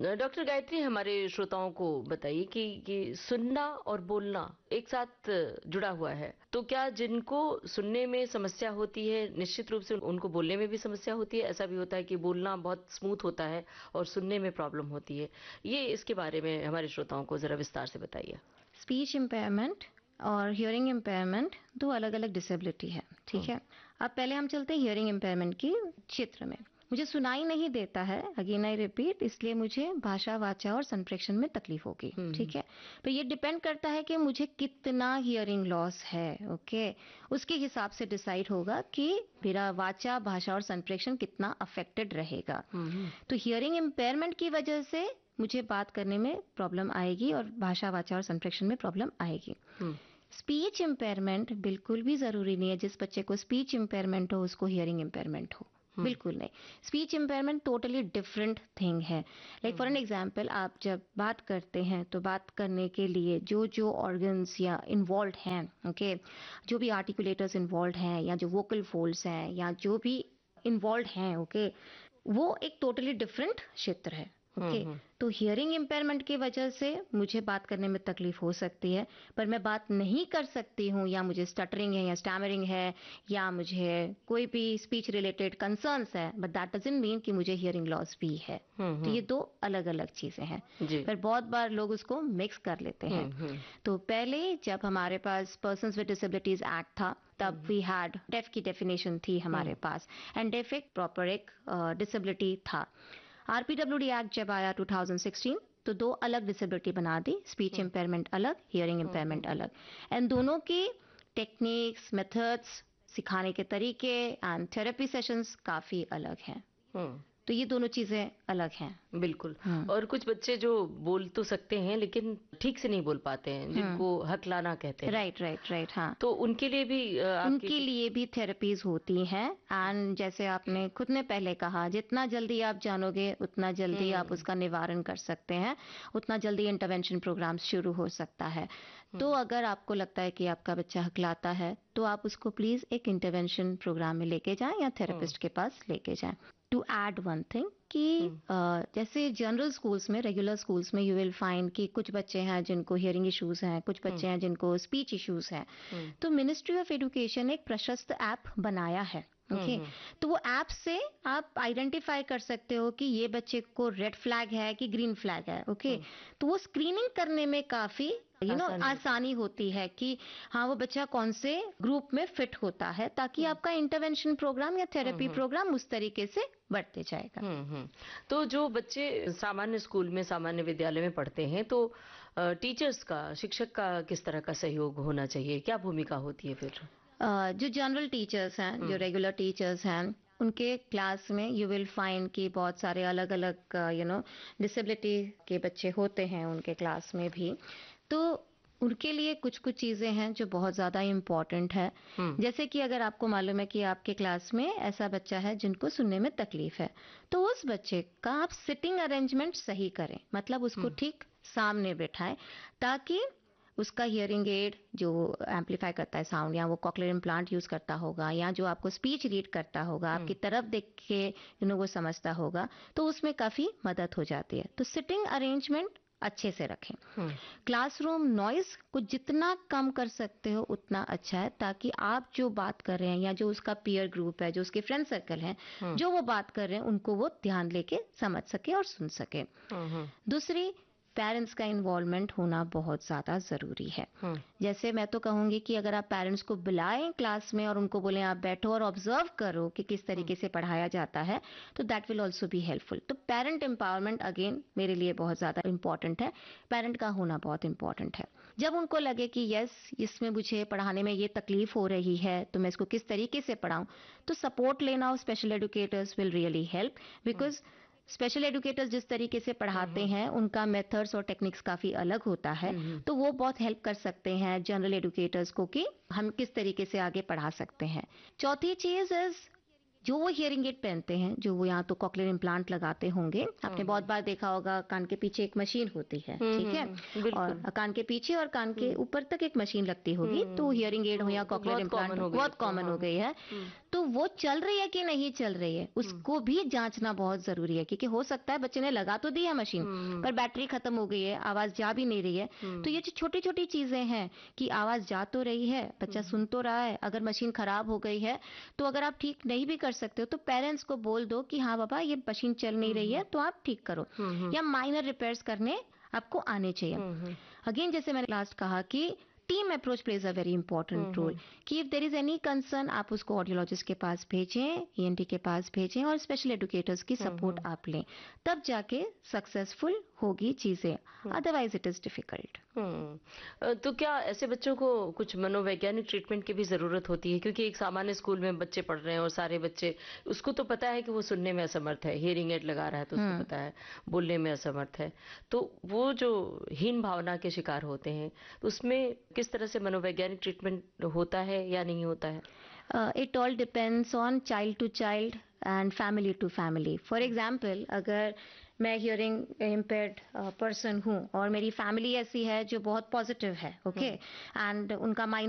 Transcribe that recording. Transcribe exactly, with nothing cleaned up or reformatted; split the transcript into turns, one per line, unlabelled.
Doctor Gayatri, हमारे श्रोताओं को बताइए कि कि सुनना और बोलना एक साथ जुड़ा हुआ है, तो क्या जिनको सुनने में समस्या होती है निश्चित रूप से उनको बोलने में भी समस्या होती है? ऐसा भी होता है कि बोलना बहुत स्मूथ होता है और सुनने में प्रॉब्लम होती है? ये इसके बारे में हमारे श्रोताओं को जरा विस्तार से बताइए।
स्पीच इम्पेयरमेंट और हियरिंग इम्पेयरमेंट दो अलग अलग डिसेबिलिटी है, ठीक है। अब पहले हम चलते हैं हियरिंग इम्पेयरमेंट की क्षेत्र में। मुझे सुनाई नहीं देता है, अगेन आई रिपीट, इसलिए मुझे भाषा, वाचा और संप्रेषण में तकलीफ होगी, ठीक है। पर ये डिपेंड करता है कि मुझे कितना हियरिंग लॉस है, ओके। उसके हिसाब से डिसाइड होगा कि मेरा वाचा, भाषा और संप्रेषण कितना अफेक्टेड रहेगा। तो हियरिंग इम्पेयरमेंट की वजह से मुझे बात करने में प्रॉब्लम आएगी और भाषा, वाचा और संप्रेषण में प्रॉब्लम आएगी। स्पीच इम्पेयरमेंट बिल्कुल भी जरूरी नहीं है जिस बच्चे को स्पीच इम्पेयरमेंट हो उसको हियरिंग इम्पेयरमेंट हो, बिल्कुल नहीं। Speech impairment totally different thing है। लाइक फॉर एन एग्जांपल, आप जब बात करते हैं तो बात करने के लिए जो जो ऑर्गन्स या इन्वॉल्व हैं, ओके, जो भी आर्टिकुलेटर्स इन्वॉल्व हैं या जो वोकल फोल्ड्स हैं या जो भी इन्वॉल्व हैं, ओके, वो एक टोटली डिफरेंट क्षेत्र है, ओके। तो हियरिंग इम्पेयरमेंट की वजह से मुझे बात करने में तकलीफ हो सकती है, पर मैं बात नहीं कर सकती हूँ, या मुझे स्टटरिंग है या स्टैमरिंग है या मुझे कोई भी स्पीच रिलेटेड कंसर्न्स है, बट दैट डजंट मीन कि मुझे हियरिंग लॉस भी है। तो ये दो अलग अलग चीजें हैं, पर बहुत बार लोग उसको मिक्स कर लेते हैं। तो पहले जब हमारे पास पर्सन्स विद डिसेबिलिटीज एक्ट था, तब वी हैड डेफ की डेफिनेशन थी हमारे पास, एंड डेफ एक प्रॉपर एक डिसेबिलिटी था। आरपीडब्ल्यूडी एक्ट जब आया टू थाउजेंड सिक्सटीन, तो दो अलग डिसेबिलिटी बना दी, स्पीच इम्पेयरमेंट अलग, हियरिंग इम्पेयरमेंट अलग, एंड दोनों की टेक्निक्स, मेथड्स, सिखाने के तरीके एंड थेरेपी सेशंस काफी अलग हैं। तो ये दोनों चीजें अलग हैं।
बिल्कुल। और कुछ बच्चे जो बोल तो सकते हैं लेकिन ठीक से नहीं बोल पाते हैं, जिनको हकलाना कहते हैं।
राइट राइट राइट हाँ,
तो उनके लिए भी
उनके लिए भी थेरेपीज होती हैं। एंड जैसे आपने खुद ने पहले कहा, जितना जल्दी आप जानोगे उतना जल्दी आप उसका निवारण कर सकते हैं, उतना जल्दी इंटरवेंशन प्रोग्राम शुरू हो सकता है। तो अगर आपको लगता है कि आपका बच्चा हकलाता है तो आप उसको प्लीज एक इंटरवेंशन प्रोग्राम में लेके जाएं या थेरेपिस्ट के पास लेके जाएं। टू एड वन थिंग कि uh, जैसे जनरल स्कूल्स में, रेगुलर स्कूल्स में यू विल फाइंड कि कुछ बच्चे हैं जिनको हियरिंग इश्यूज हैं, कुछ बच्चे हैं जिनको स्पीच इश्यूज हैं। तो मिनिस्ट्री ऑफ एजुकेशन एक प्रशस्त ऐप बनाया है, ओके okay? तो वो ऐप से आप आइडेंटिफाई कर सकते हो कि ये बच्चे को रेड फ्लैग है कि ग्रीन फ्लैग है, ओके okay? तो वो स्क्रीनिंग करने में काफी यू नो आसानी होती है कि हाँ वो बच्चा कौन से ग्रुप में फिट होता है, ताकि आपका इंटरवेंशन प्रोग्राम या थेरेपी प्रोग्राम उस तरीके से बढ़ते जाएगा।
तो जो बच्चे सामान्य स्कूल में, सामान्य विद्यालय में पढ़ते हैं, तो टीचर्स का, शिक्षक का किस तरह का सहयोग होना चाहिए, क्या भूमिका होती है फिर?
Uh, जो जनरल टीचर्स हैं, जो रेगुलर टीचर्स हैं, उनके क्लास में यू विल फाइंड कि बहुत सारे अलग अलग यू नो डिसेबिलिटी के बच्चे होते हैं उनके क्लास में भी। तो उनके लिए कुछ कुछ चीजें हैं जो बहुत ज्यादा इम्पोर्टेंट है। जैसे कि अगर आपको मालूम है कि आपके क्लास में ऐसा बच्चा है जिनको सुनने में तकलीफ है, तो उस बच्चे का आप सिटिंग अरेंजमेंट सही करें, मतलब उसको ठीक सामने बिठाएं, ताकि उसका हियरिंग एड जो एम्पलीफाई करता है साउंड, या वो कॉक्लियर इम्प्लांट यूज करता होगा, या जो आपको स्पीच रीड करता होगा, आपकी तरफ देख के यू नो वो समझता होगा, तो उसमें काफी मदद हो जाती है। तो सिटिंग अरेंजमेंट अच्छे से रखें। क्लासरूम नॉइज को जितना कम कर सकते हो उतना अच्छा है, ताकि आप जो बात कर रहे हैं या जो उसका पीयर ग्रुप है, जो उसके फ्रेंड सर्कल है, जो वो बात कर रहे हैं उनको वो ध्यान लेके समझ सके और सुन सके। दूसरी, पेरेंट्स का इन्वॉल्वमेंट होना बहुत ज्यादा जरूरी है। जैसे मैं तो कहूंगी कि अगर आप पेरेंट्स को बुलाएं क्लास में और उनको बोलें आप बैठो और ऑब्जर्व करो कि किस तरीके से पढ़ाया जाता है, तो that will also be helpful. तो पेरेंट एम्पावरमेंट अगेन मेरे लिए बहुत ज्यादा इंपॉर्टेंट है, पेरेंट का होना बहुत इंपॉर्टेंट है। जब उनको लगे कि यस इसमें मुझे पढ़ाने में ये तकलीफ हो रही है, तो मैं इसको किस तरीके से पढ़ाऊं, तो सपोर्ट लेना और special educators will really help, because special educators जिस तरीके से पढ़ाते हैं उनका मेथड्स और टेक्निक्स काफी अलग होता है, तो वो बहुत हेल्प कर सकते हैं जनरल एजुकेटर्स को कि हम किस तरीके से आगे पढ़ा सकते हैं। चौथी चीज इज जो वो हियरिंग एड पहनते हैं, जो वो यहाँ तो कॉक्लियर इम्प्लांट लगाते होंगे, आपने बहुत बार देखा होगा कान के पीछे एक मशीन होती है, ठीक है, और कान के पीछे और कान के ऊपर तक एक मशीन लगती होगी, तो हियरिंग एड हो या कॉक्लियर इम्प्लांट बहुत कॉमन हो गई है। तो वो चल रही है कि नहीं चल रही है उसको भी जांचना बहुत जरूरी है, क्योंकि हो सकता है बच्चे ने लगा तो दी है मशीन पर बैटरी खत्म हो गई है, आवाज जा भी नहीं रही है। तो ये जो छोटी छोटी चीजें हैं कि आवाज जा तो रही है, बच्चा सुन तो रहा है, अगर मशीन खराब हो गई है तो अगर आप ठीक नहीं भी कर सकते हो तो पेरेंट्स को बोल दो कि हाँ बाबा ये मशीन चल नहीं रही है तो आप ठीक करो, या माइनर रिपेयर्स करने आपको आने चाहिए। अगेन जैसे मैंने लास्ट कहा कि team approach plays a very important role, कि if there is any concern आप उसको ऑडियोलॉजिस्ट के पास भेजें, ईएनटी के पास भेजें और स्पेशल एजुकेटर्स की सपोर्ट आप लें, तब जाके सक्सेसफुल होगी चीजें, अदरवाइज इट इज डिफिकल्ट।
हम्म तो क्या ऐसे बच्चों को कुछ मनोवैज्ञानिक ट्रीटमेंट की भी जरूरत होती है? क्योंकि एक सामान्य स्कूल में बच्चे पढ़ रहे हैं और सारे बच्चे, उसको तो पता है कि वो सुनने में असमर्थ है, हियरिंग एड लगा रहा है तो उसको पता है, बोलने में असमर्थ है, तो वो जो हीन भावना के शिकार होते हैं तो उसमें किस तरह से मनोवैज्ञानिक ट्रीटमेंट होता है या नहीं होता है?
It all depends on child to child and family to family. For example अगर मैं हियरिंग इम्पेयर्ड पर्सन हूँ और मेरी फैमिली ऐसी है जो बहुत पॉजिटिव है, ओके, एंड उनका माइंड